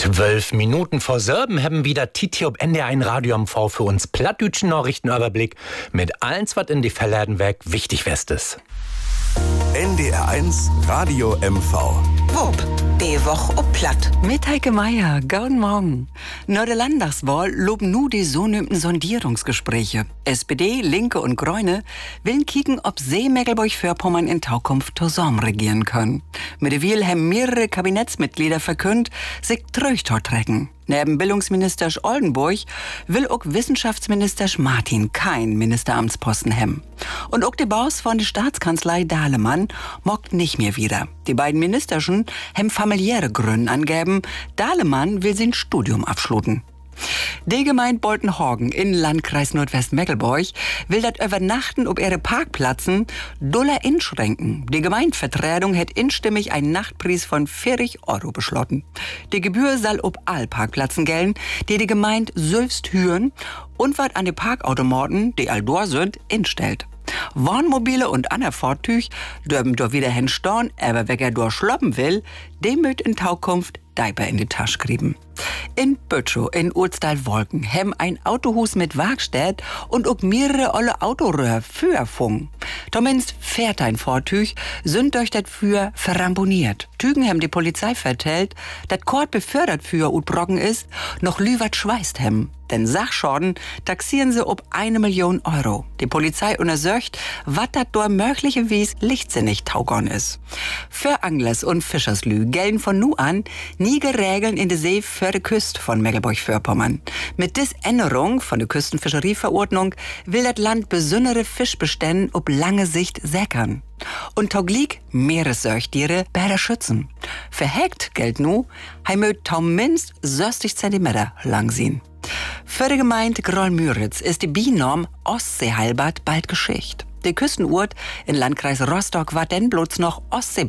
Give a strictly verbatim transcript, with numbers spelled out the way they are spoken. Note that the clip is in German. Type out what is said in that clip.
Zwölf Minuten vor Sörben haben wieder Titi ob N D R eins Radio M V für uns plattdütschen Nachrichtenüberblick mit allem, was in die Verladen weg wichtig westes. N D R eins Radio M V. Wupp, die Woche ob Platt. Mit Heike Meier, guten Morgen. Nach der Landtagswahl loben nu die sogenannten Sondierungsgespräche. S P D, Linke und Grüne willen kicken, ob sie Mecklenburg-Vorpommern in Zukunft zusammen regieren können. Mit der Wahl haben mehrere Kabinettsmitglieder verkündet, sich trecken. Neben Bildungsminister Oldenburg will auch Wissenschaftsminister Martin kein Ministeramtsposten haben. Und auch der Boss von der Staatskanzlei Dahlemann mockt nicht mehr wieder. Die beiden Ministerschen haben familiäre Gründe angegeben. Dahlemann will sein Studium abschluten. Die Gemeinde Boltenhorgen in Landkreis Nordwestmecklenburg will das Übernachten ob ihre Parkplätzen Dollar inschränken. Die Gemeindevertretung hat instimmig einen Nachtpreis von vierzig Euro beschlossen. Die Gebühr soll ob all Parkplätzen gelten, die die Gemeinde selbst hüren und was an die Parkautomaten, die all dort sind, instellt. Wohnmobile und andere Fahrzeuge dürfen doch wieder hinstorn, aber wer dort schloppen will, dem wird in Zukunft Diaper in die Tasche kriegen. In Bötschow in Urstal-Wolken haben ein Autohus mit Werkstatt und auch mehrere olle Autoröhr für Funk. Zumindest fährt ein Fahrzeug, sind durch das Für verramponiert. Tügen haben die Polizei vertellt, dass Kort befördert für Utbrocken ist, noch lüwert schweißt hem. Denn Sachschaden taxieren sie ob eine Million Euro. Die Polizei untersucht, was das dort möglicherweise lichtsinnig taugon ist. Für Anglers und Fischerslü gelten von nu an nie Regeln in der See für die Küste von Mecklenburg-Vorpommern. Mit dis Änderung von der Küstenfischerie-Verordnung will das Land besondere Fischbestände ob lange Sicht säckern. Und tauglich Meeressäugtiere besser schützen. Für Hekt gilt nu, hij mögt zumindest sechzig Zentimeter lang sein. Für die Gemeinde Groll-Müritz ist die Bi-Norm Ostseeheilbad bald Geschichte. Der Küstenort in Landkreis Rostock war denn bloß noch Ostsee